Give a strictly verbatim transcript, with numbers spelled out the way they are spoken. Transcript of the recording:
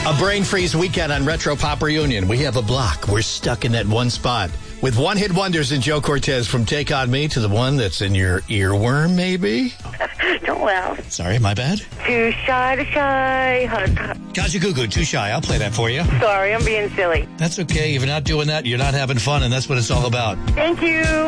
A brain freeze weekend on Retro Pop Reunion. We have a block. We're stuck in that one spot. With one-hit wonders in Joe Cortez, from Take On Me to the one that's in your earworm, maybe? Don't laugh. Sorry, my bad? Too shy to shy. Kajagoogoo, Too Shy. I'll play that for you. Sorry, I'm being silly. That's okay. If you're not doing that, you're not having fun, and that's what it's all about. Thank you.